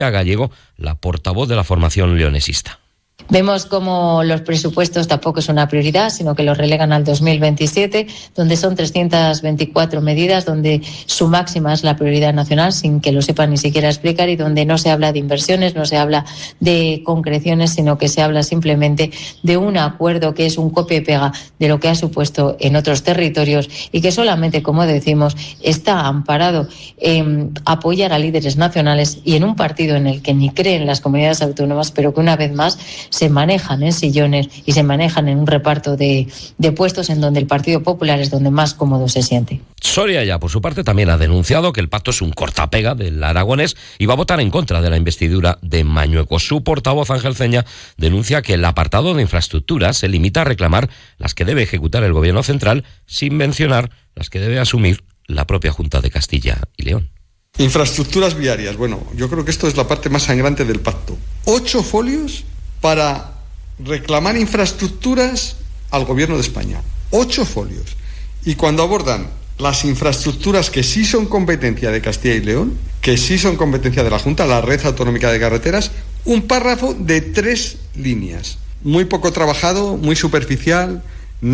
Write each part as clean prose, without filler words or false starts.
Gallego, la portavoz de la formación leonesista. Vemos como los presupuestos tampoco es una prioridad, sino que los relegan al 2027, donde son 324 medidas, donde su máxima es la prioridad nacional, sin que lo sepan ni siquiera explicar, y donde no se habla de inversiones, no se habla de concreciones, sino que se habla simplemente de un acuerdo que es un copia y pega de lo que ha supuesto en otros territorios y que solamente, como decimos, está amparado en apoyar a líderes nacionales y en un partido en el que ni creen las comunidades autónomas, pero que una vez más se manejan en sillones y se manejan en un reparto de puestos en donde el Partido Popular es donde más cómodo se siente. Soria ya, por su parte, también ha denunciado que el pacto es un cortapega del aragonés y va a votar en contra de la investidura de Mañueco. Su portavoz, Ángel Ceña, denuncia que el apartado de infraestructuras se limita a reclamar las que debe ejecutar el Gobierno central, sin mencionar las que debe asumir la propia Junta de Castilla y León. Infraestructuras viarias. Bueno, yo creo que esto es la parte más sangrante del pacto. 8 folios para reclamar infraestructuras al Gobierno de España. 8 folios. Y cuando abordan las infraestructuras que sí son competencia de Castilla y León, que sí son competencia de la Junta, la Red Autonómica de Carreteras, un párrafo de 3 líneas. Muy poco trabajado, muy superficial,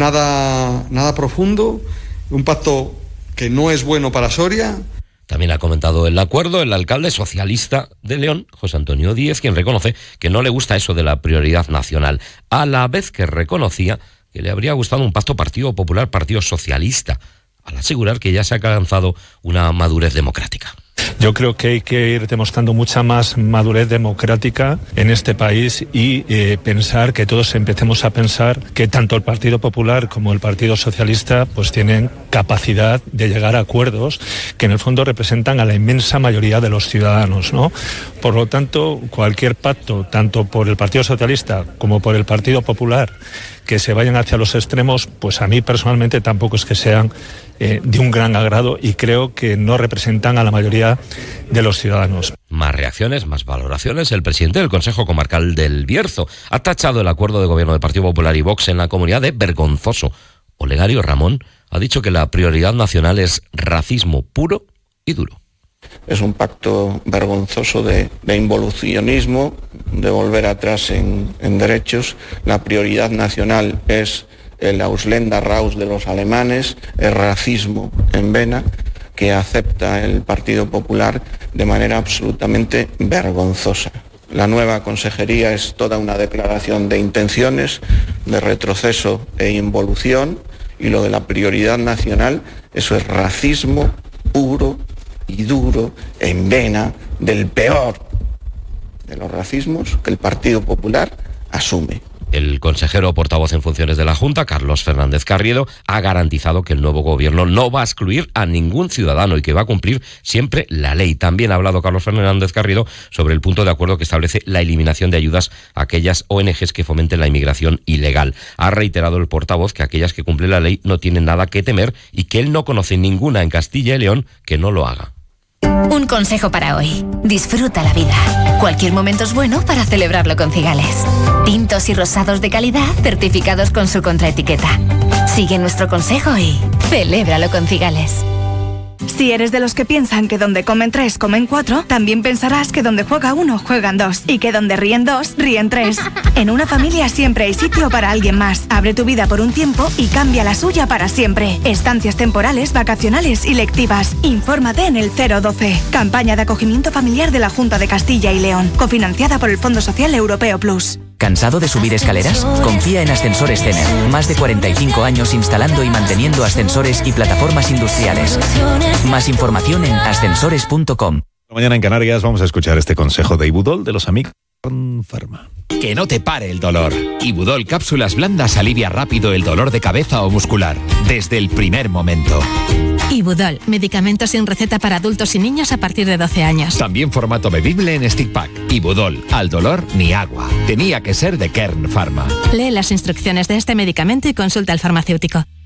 nada profundo, un pacto que no es bueno para Soria. También ha comentado el acuerdo el alcalde socialista de León, José Antonio Díez, quien reconoce que no le gusta eso de la prioridad nacional, a la vez que reconocía que le habría gustado un pacto Partido Popular, Partido Socialista, al asegurar que ya se ha alcanzado una madurez democrática. Yo creo que hay que ir demostrando mucha más madurez democrática en este país y pensar que todos empecemos a pensar que tanto el Partido Popular como el Partido Socialista pues tienen capacidad de llegar a acuerdos que en el fondo representan a la inmensa mayoría de los ciudadanos, ¿no? Por lo tanto, cualquier pacto, tanto por el Partido Socialista como por el Partido Popular, que se vayan hacia los extremos, pues a mí personalmente tampoco es que sean de un gran agrado y creo que no representan a la mayoría de los ciudadanos. Más reacciones, más valoraciones. El presidente del Consejo Comarcal del Bierzo ha tachado el acuerdo de gobierno del Partido Popular y Vox en la comunidad de vergonzoso. Olegario Ramón ha dicho que la prioridad nacional es racismo puro y duro. Es un pacto vergonzoso de involucionismo, de volver atrás en derechos. La prioridad nacional es el Ausländerraus de los alemanes, el racismo en vena que acepta el Partido Popular de manera absolutamente vergonzosa. La nueva consejería es toda una declaración de intenciones, de retroceso e involución, y lo de la prioridad nacional, eso es racismo puro y duro, en vena, del peor de los racismos que el Partido Popular asume. El consejero portavoz en funciones de la Junta, Carlos Fernández Carriedo, ha garantizado que el nuevo gobierno no va a excluir a ningún ciudadano y que va a cumplir siempre la ley. También ha hablado Carlos Fernández Carriedo sobre el punto de acuerdo que establece la eliminación de ayudas a aquellas ONGs que fomenten la inmigración ilegal. Ha reiterado el portavoz que aquellas que cumplen la ley no tienen nada que temer y que él no conoce ninguna en Castilla y León que no lo haga. Un consejo para hoy. Disfruta la vida. Cualquier momento es bueno para celebrarlo con Cigales. Tintos y rosados de calidad certificados con su contraetiqueta. Sigue nuestro consejo y celébralo con Cigales. Si eres de los que piensan que donde comen 3, comen 4, también pensarás que donde juega 1, juegan 2. Y que donde ríen 2, ríen 3. En una familia siempre hay sitio para alguien más. Abre tu vida por un tiempo y cambia la suya para siempre. Estancias temporales, vacacionales y lectivas. Infórmate en el 012. Campaña de acogimiento familiar de la Junta de Castilla y León. Cofinanciada por el Fondo Social Europeo Plus. ¿Cansado de subir escaleras? Confía en Ascensores Zener. Más de 45 años instalando y manteniendo ascensores y plataformas industriales. Más información en ascensores.com. Mañana en Canarias vamos a escuchar este consejo de Ibudol de los amigos Pharma. Que no te pare el dolor. Ibudol cápsulas blandas alivia rápido el dolor de cabeza o muscular, desde el primer momento. Ibudol, medicamento sin receta para adultos y niños a partir de 12 años. También formato bebible en stick pack. Ibudol, al dolor ni agua. Tenía que ser de Kern Pharma. Lee las instrucciones de este medicamento y consulta al farmacéutico.